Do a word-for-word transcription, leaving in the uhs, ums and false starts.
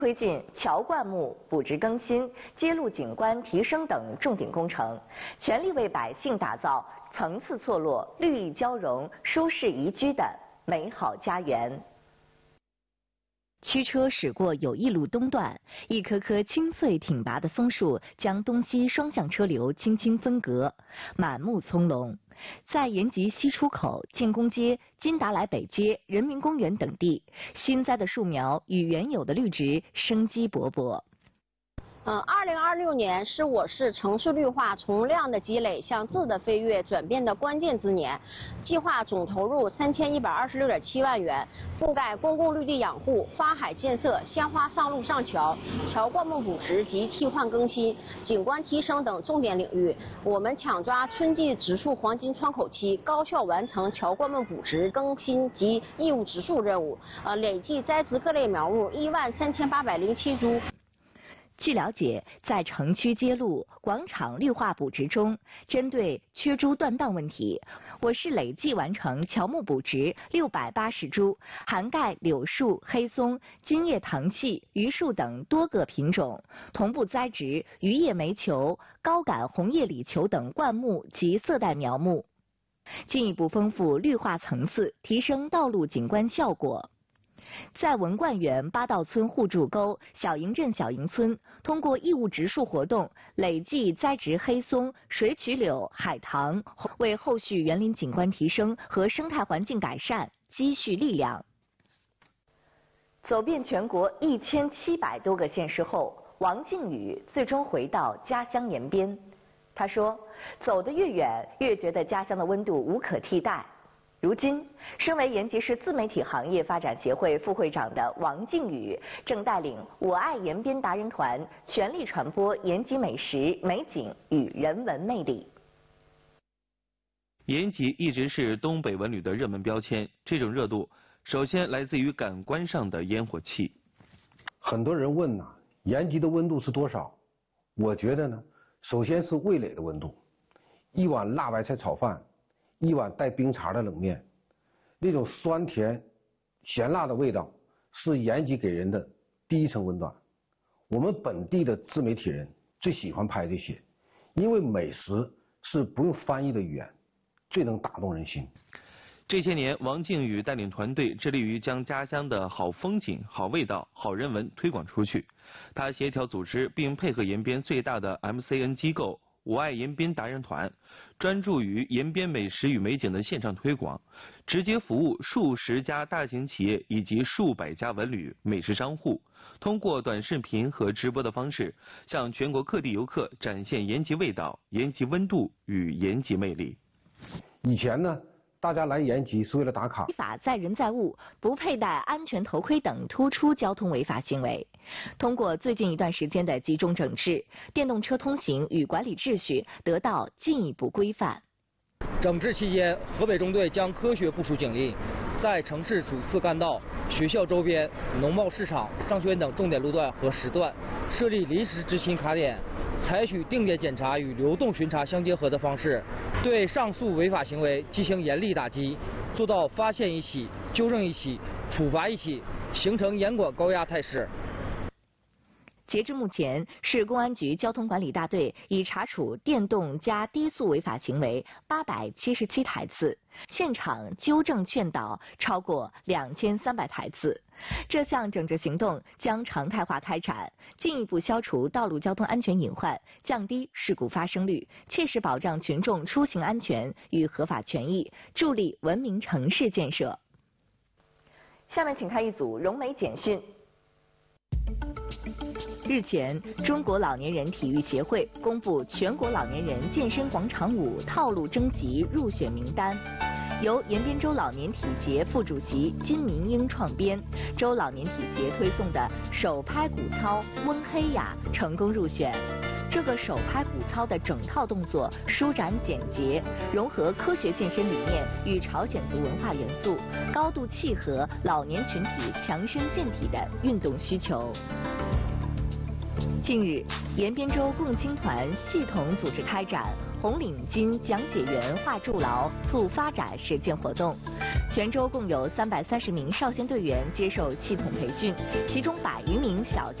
推进桥灌木补植更新、街路景观提升等重点工程，全力为百姓打造层次错落、绿意交融、舒适宜居的美好家园。驱车驶过友谊路东段，一棵棵青翠挺拔的松树将东西双向车流轻轻分隔，满目葱茏。在延吉西出口、建功街、金达莱北街、人民公园等地，新栽的树苗与原有的绿植生机勃勃。 嗯，二零二六年是我市城市绿化从量的积累向质的飞跃转变的关键之年，计划总投入三千一百二十六点七万元，覆盖公共绿地养护、花海建设、鲜花上路上桥、桥灌木补植及替换更新、景观提升等重点领域。我们抢抓春季植树黄金窗口期，高效完成桥灌木补植更新及义务植树任务，呃，累计栽植各类苗木一万三千八百零七株。 据了解，在城区街路、广场绿化补植中，针对缺株断档问题，我市累计完成乔木补植六百八十株，涵盖柳树、黑松、金叶藤系、榆树等多个品种，同步栽植榆叶煤球、高杆红叶李球等灌木及色带苗木，进一步丰富绿化层次，提升道路景观效果。在文冠园八道村互助沟、小营镇小营村，通过义务植树活动，累计栽植黑松、水曲柳、海棠，为后续园林景观提升和生态环境改善积蓄力量。走遍全国一千七百多个县市后，王靖宇最终回到家乡延边。他说：“走得越远，越觉得家乡的温度无可替代。”如今，身为延吉市自媒体行业发展协会副会长的王靖宇，正带领我爱延边达人团，全力传播延吉美食、美景与人文魅力。 延吉一直是东北文旅的热门标签，这种热度首先来自于感官上的烟火气。 很多人问呢、啊，延吉的温度是多少？我觉得呢，首先是味蕾的温度，一碗辣白菜炒饭。一碗带冰碴的冷面，那种酸甜咸辣的味道是延吉给人的第一层温暖。我们本地的自媒体人最喜欢拍这些，因为美食是不用翻译的语言，最能打动人心。 这些年，王靖宇带领团队致力于将家乡的好风景、好味道、好人文推广出去。他协调组织并配合延边最大的 M C N 机构我爱延边达人团，专注于延边美食与美景的线上推广，直接服务数十家大型企业以及数百家文旅美食商户，通过短视频和直播的方式，向全国各地游客展现延吉味道、延吉温度与延吉魅力。 以前呢，大家来延吉是为了打卡。 违法载人载物、不佩戴安全头盔等突出交通违法行为。通过最近一段时间的集中整治，电动车通行与管理秩序得到进一步规范。 整治期间，河北中队将科学部署警力，在城市主次干道、学校周边、农贸市场、商圈等重点路段和时段设立临时执勤卡点，采取定点检查与流动巡查相结合的方式，对上述违法行为进行严厉打击，做到发现一起、纠正一起、处罚一起，形成严管高压态势。 截至目前，市公安局交通管理大队已查处电动加低速违法行为八百七十七台次，现场纠正劝导超过两千三百台次。这项整治行动将常态化开展，进一步消除道路交通安全隐患，降低事故发生率，切实保障群众出行安全与合法权益，助力文明城市建设。下面请看一组融媒简讯。日前，中国老年人体育协会公布全国老年人健身广场舞套路征集入选名单，由延边州老年体协副主席金明英创编，州老年体协推送的手拍鼓操温黑雅成功入选。这个手拍鼓操的整套动作舒展简洁，融合科学健身理念与朝鲜族文化元素，高度契合老年群体强身健体的运动需求。近日，延边州共青团系统组织开展红领巾讲解员话筑牢促发展实践活动。泉州共有三百三十名少先队员接受系统培训，其中百余名小